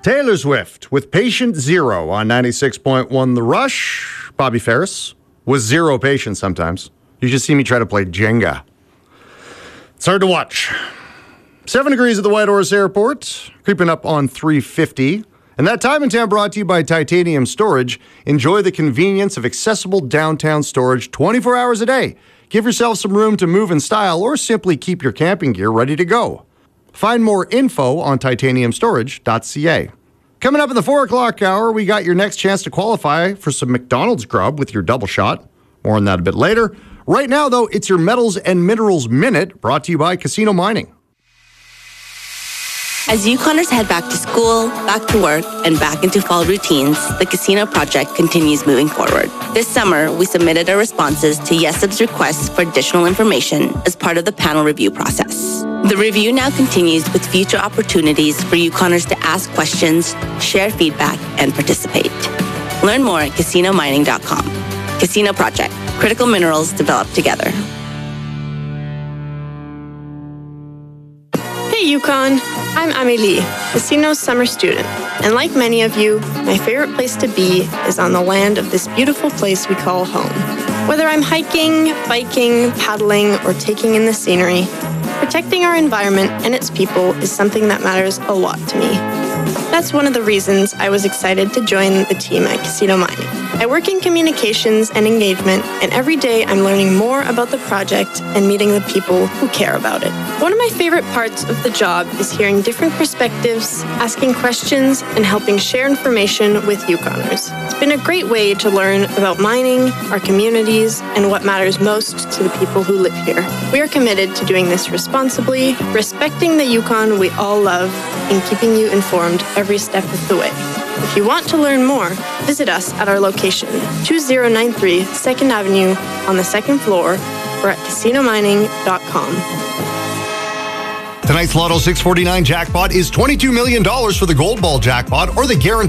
Taylor Swift with Patient Zero on 96.1 The Rush. Bobby Ferris with zero patience sometimes. You should see me try to play Jenga. It's hard to watch. 7 degrees at the Whitehorse Airport, creeping up on 350. And that time in town brought to you by Titanium Storage. Enjoy the convenience of accessible downtown storage 24 hours a day. Give yourself some room to move in style or simply keep your camping gear ready to go. Find more info on titaniumstorage.ca. Coming up in the 4 o'clock hour, we got your next chance to qualify for some McDonald's grub with your double shot. More on that a bit later. Right now, though, it's your Metals and Minerals Minute, brought to you by Casino Mining. As Yukoners head back to school, back to work, and back into fall routines, the Casino Project continues moving forward. This summer, we submitted our responses to YesSub's requests for additional information as part of the panel review process. The review now continues with future opportunities for Yukoners to ask questions, share feedback, and participate. Learn more at CasinoMining.com. Casino Project. Critical minerals developed together. Hey Yukon, I'm Amélie, Casino's summer student, and like many of you, my favorite place to be is on the land of this beautiful place we call home. Whether I'm hiking, biking, paddling, or taking in the scenery, protecting our environment and its people is something that matters a lot to me. That's one of the reasons I was excited to join the team at Casino Mining. I work in communications and engagement, and every day I'm learning more about the project and meeting the people who care about it. One of my favorite parts of the job is hearing different perspectives, asking questions, and helping share information with Yukoners. It's been a great way to learn about mining, our communities, and what matters most to the people who live here. We are committed to doing this responsibly, respecting the Yukon we all love, and keeping you informed every step of the way. If you want to learn more, visit us at our location, 2093 2nd Avenue on the 2nd floor, or at casinomining.com. Tonight's Lotto 649 jackpot is $22 million for the Gold Ball jackpot or the guarantee